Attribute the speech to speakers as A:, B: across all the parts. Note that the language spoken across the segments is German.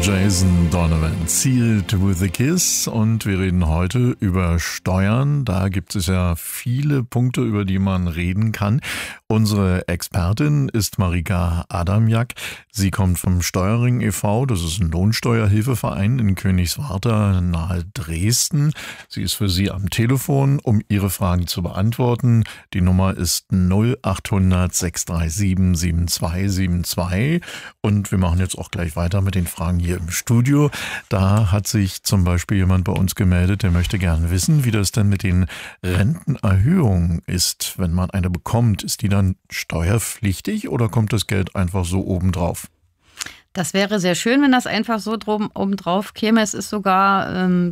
A: Jason Donovan, Sealed with a Kiss, und wir reden heute über Steuern. Da gibt es ja viele Punkte, über die man reden kann. Unsere Expertin ist Marika Adamjak. Sie kommt vom Steuerring e.V., das ist ein Lohnsteuerhilfeverein in Königswarter nahe Dresden. Sie ist für Sie am Telefon, um Ihre Fragen zu beantworten. Die Nummer ist 0800 637 7272 und wir machen jetzt auch gleich weiter mit den Fragen hier im Studio. Da hat sich zum Beispiel jemand bei uns gemeldet, der möchte gerne wissen, wie das denn mit den Rentenerhöhungen ist. Wenn man eine bekommt, ist die dann steuerpflichtig oder kommt das Geld einfach so obendrauf?
B: Das wäre sehr schön, wenn das einfach so obendrauf käme. Es ist sogar,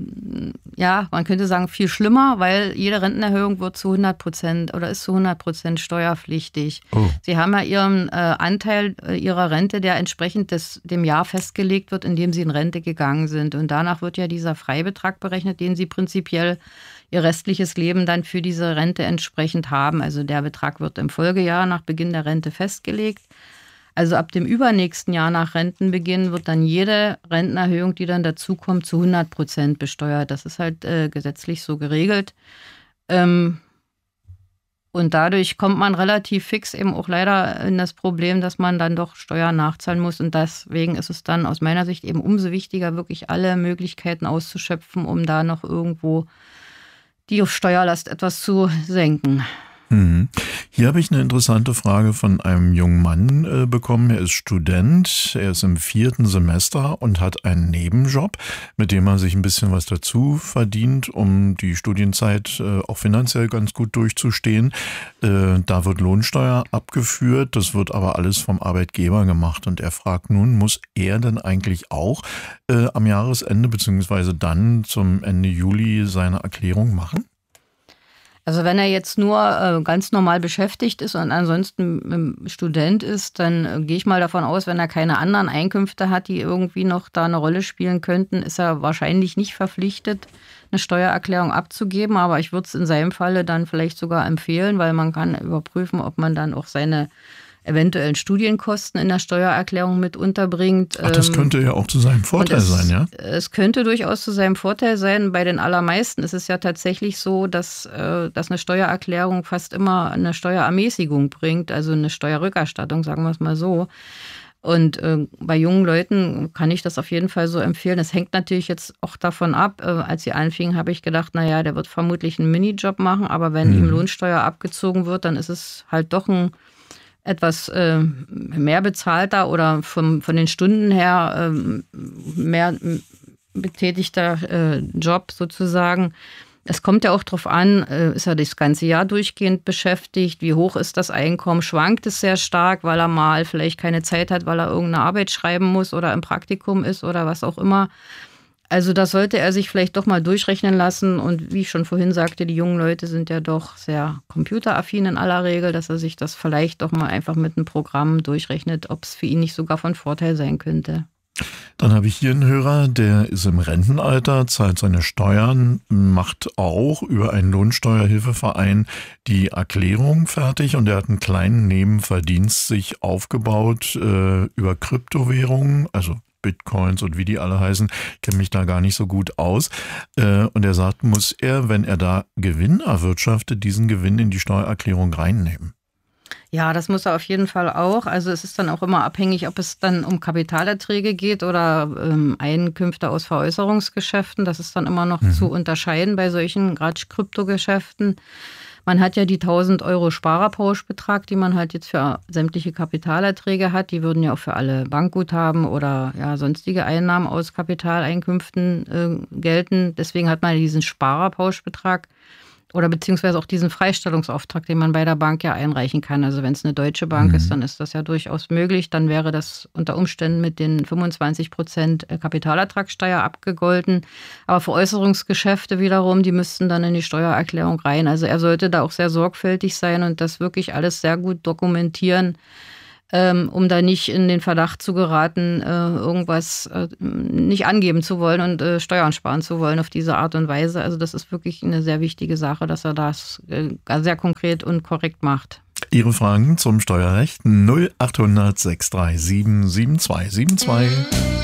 B: man könnte sagen, viel schlimmer, weil jede Rentenerhöhung wird zu 100% oder ist zu 100% steuerpflichtig. Oh. Sie haben ja Ihren Anteil Ihrer Rente, der entsprechend dem Jahr festgelegt wird, in dem Sie in Rente gegangen sind. Und danach wird ja dieser Freibetrag berechnet, den Sie prinzipiell Ihr restliches Leben dann für diese Rente entsprechend haben. Also der Betrag wird im Folgejahr nach Beginn der Rente festgelegt. Also ab dem übernächsten Jahr nach Rentenbeginn wird dann jede Rentenerhöhung, die dann dazukommt, zu 100% besteuert. Das ist halt gesetzlich so geregelt. Und dadurch kommt man relativ fix eben auch leider in das Problem, dass man dann doch Steuern nachzahlen muss. Und deswegen ist es dann aus meiner Sicht eben umso wichtiger, wirklich alle Möglichkeiten auszuschöpfen, um da noch irgendwo die Steuerlast etwas zu senken.
A: Hier habe ich eine interessante Frage von einem jungen Mann bekommen. Er ist Student, er ist im 4. Semester und hat einen Nebenjob, mit dem er sich ein bisschen was dazu verdient, um die Studienzeit auch finanziell ganz gut durchzustehen. Da wird Lohnsteuer abgeführt, das wird aber alles vom Arbeitgeber gemacht. Und er fragt nun, muss er denn eigentlich auch am Jahresende bzw. dann zum Ende Juli seine Erklärung machen?
B: Also wenn er jetzt nur ganz normal beschäftigt ist und ansonsten Student ist, dann gehe ich mal davon aus, wenn er keine anderen Einkünfte hat, die irgendwie noch da eine Rolle spielen könnten, ist er wahrscheinlich nicht verpflichtet, eine Steuererklärung abzugeben. Aber ich würde es in seinem Falle dann vielleicht sogar empfehlen, weil man kann überprüfen, ob man dann auch seine eventuellen Studienkosten in der Steuererklärung mit unterbringt.
A: Ach, das könnte ja auch zu seinem Vorteil sein, ja?
B: Es könnte durchaus zu seinem Vorteil sein. Bei den allermeisten ist es ja tatsächlich so, dass eine Steuererklärung fast immer eine Steuerermäßigung bringt, also eine Steuerrückerstattung, sagen wir es mal so. Und bei jungen Leuten kann ich das auf jeden Fall so empfehlen. Es hängt natürlich jetzt auch davon ab. Als sie anfingen, habe ich gedacht, naja, der wird vermutlich einen Minijob machen, aber wenn ihm Lohnsteuer abgezogen wird, dann ist es halt doch ein etwas mehr bezahlter oder von den Stunden her mehr betätigter Job sozusagen. Es kommt ja auch darauf an, ist er das ganze Jahr durchgehend beschäftigt, wie hoch ist das Einkommen, schwankt es sehr stark, weil er mal vielleicht keine Zeit hat, weil er irgendeine Arbeit schreiben muss oder im Praktikum ist oder was auch immer. Also das sollte er sich vielleicht doch mal durchrechnen lassen. Und wie ich schon vorhin sagte, die jungen Leute sind ja doch sehr computeraffin in aller Regel, dass er sich das vielleicht doch mal einfach mit einem Programm durchrechnet, ob es für ihn nicht sogar von Vorteil sein könnte.
A: Dann habe ich hier einen Hörer, der ist im Rentenalter, zahlt seine Steuern, macht auch über einen Lohnsteuerhilfeverein die Erklärung fertig und er hat einen kleinen Nebenverdienst sich aufgebaut über Kryptowährungen, also Bitcoins und wie die alle heißen, kenne mich da gar nicht so gut aus. Und er sagt, muss er, wenn er da Gewinn erwirtschaftet, diesen Gewinn in die Steuererklärung reinnehmen?
B: Ja, das muss er auf jeden Fall auch. Also es ist dann auch immer abhängig, ob es dann um Kapitalerträge geht oder Einkünfte aus Veräußerungsgeschäften. Das ist dann immer noch zu unterscheiden bei solchen gerade Kryptogeschäften. Man hat ja die 1.000 € Sparerpauschbetrag, die man halt jetzt für sämtliche Kapitalerträge hat. Die würden ja auch für alle Bankguthaben oder ja, sonstige Einnahmen aus Kapitaleinkünften gelten. Deswegen hat man diesen Sparerpauschbetrag oder beziehungsweise auch diesen Freistellungsauftrag, den man bei der Bank ja einreichen kann. Also wenn es eine deutsche Bank ist, dann ist das ja durchaus möglich. Dann wäre das unter Umständen mit den 25% Kapitalertragssteuer abgegolten. Aber Veräußerungsgeschäfte wiederum, die müssten dann in die Steuererklärung rein. Also er sollte da auch sehr sorgfältig sein und das wirklich alles sehr gut dokumentieren, um da nicht in den Verdacht zu geraten, irgendwas nicht angeben zu wollen und Steuern sparen zu wollen auf diese Art und Weise. Also das ist wirklich eine sehr wichtige Sache, dass er das sehr konkret und korrekt macht.
A: Ihre Fragen zum Steuerrecht 0800 637 7272.